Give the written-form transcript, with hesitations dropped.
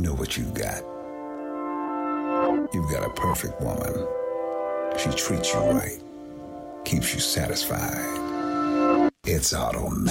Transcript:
know what you got. You've got a perfect woman. She treats you right, keeps you satisfied. It's automatic.